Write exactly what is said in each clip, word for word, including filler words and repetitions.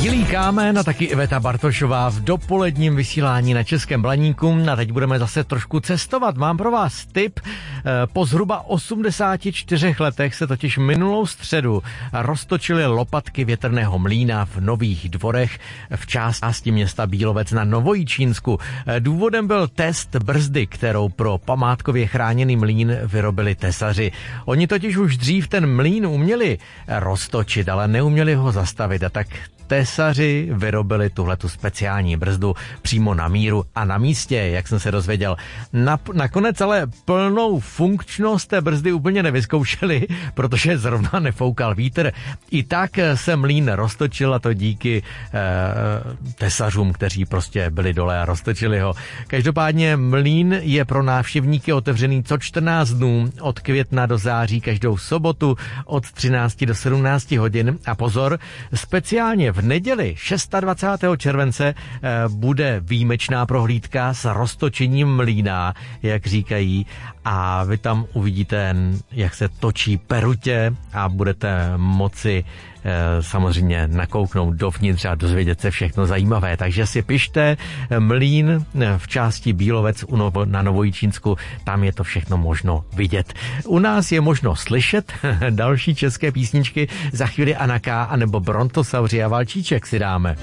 Jilí Kámen a taky Iveta Bartošová v dopoledním vysílání na Českém Blaníku. A teď budeme zase trošku cestovat. Mám pro vás tip. Po zhruba osmdesáti čtyřech letech se totiž minulou středu roztočily lopatky větrného mlýna v Nových Dvorech v části města Bílovec na Novojičínsku. Důvodem byl test brzdy, kterou pro památkově chráněný mlýn vyrobili tesaři. Oni totiž už dřív ten mlýn uměli roztočit, ale neuměli ho zastavit, a tak tesaři vyrobili tuhletu speciální brzdu přímo na míru a na místě, jak jsem se dozvěděl. Na, nakonec ale plnou funkčnost té brzdy úplně nevyzkoušeli, protože zrovna nefoukal vítr. I tak se mlýn roztočil, a to díky eh, tesařům, kteří prostě byli dole a roztočili ho. Každopádně mlýn je pro návštěvníky otevřený co čtrnáct dnů, od května do září každou sobotu od třinácti do sedmnácti hodin. A pozor, speciálně v neděli dvacátého šestého července bude výjimečná prohlídka s roztočením mlýna, jak říkají, a vy tam uvidíte, jak se točí perutě a budete moci samozřejmě nakouknout dovnitř a dozvědět se všechno zajímavé. Takže si pište mlýn v části Bílovec na Novojičínsku, tam je to všechno možno vidět. U nás je možno slyšet další české písničky, za chvíli Anaká anebo Brontosauři a Valčíček si dáme.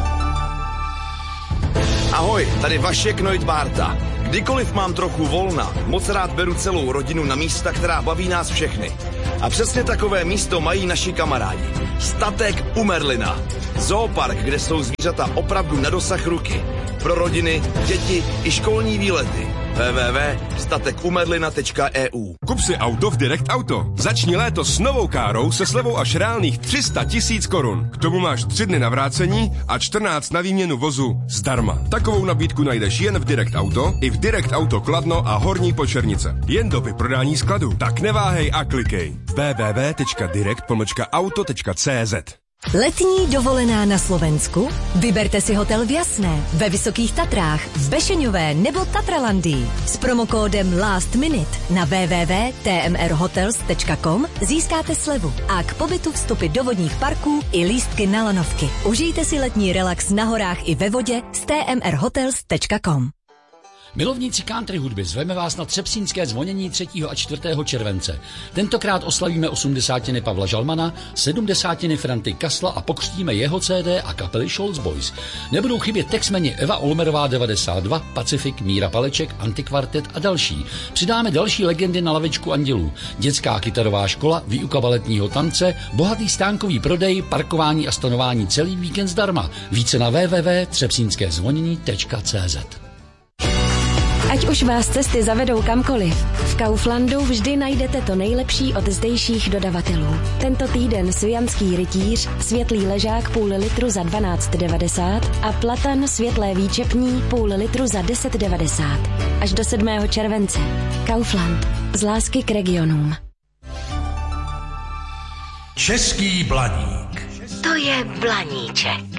Ahoj, tady Vašek Neudbárta. Kdykoliv mám trochu volna, moc rád beru celou rodinu na místa, která baví nás všechny. A přesně takové místo mají naši kamarádi. Statek u Merlina. Zoopark, kde jsou zvířata opravdu na dosah ruky. Pro rodiny, děti i školní výlety. w w w tečka statek u merlina tečka e u. Kup si auto v Direct Auto. Začni léto s novou károu se slevou až reálných tři sta tisíc korun. K tomu máš tři dny na vrácení a čtrnáct na výměnu vozu zdarma. Takovou nabídku najdeš jen v Direct Auto, i v Direct Auto Kladno a Horní Počernice. Jen do vyprodání skladu. Tak neváhej a klikej. w w w tečka direct pomlčka auto tečka c z. Letní dovolená na Slovensku? Vyberte si hotel v Jasné, ve Vysokých Tatrách, v Bešeňové nebo Tatralandii. S promokódem Last Minute na w w w tečka t m r hotels tečka com získáte slevu a k pobytu vstupy do vodních parků i lístky na lanovky. Užijte si letní relax na horách i ve vodě s t m r hotels tečka com. Milovníci country hudby, zveme vás na třepsínské zvonění třetího a čtvrtého července. Tentokrát oslavíme osmdesátiny Pavla Žalmana, sedmdesátiny Franty Kasla a pokřtíme jeho C D a kapely Scholz Boys. Nebudou chybět textmeni Eva Olmerová devadesát dva, Pacifik, Míra Paleček, Antikvartet a další. Přidáme další legendy na lavičku andělů. Dětská kytarová škola, výuka baletního tance, bohatý stánkový prodej, parkování a stanování celý víkend zdarma. Více na w w w tečka třepsínské zvonění tečka c z. Ať už vás cesty zavedou kamkoliv, v Kauflandu vždy najdete to nejlepší od zdejších dodavatelů. Tento týden sujanský rytíř, světlý ležák půl litru za dvanáct devadesát a platan světlé výčepní půl litru za deset devadesát. Až do sedmého července. Kaufland. Z lásky k regionům. Český Blaník. To je Blaníček.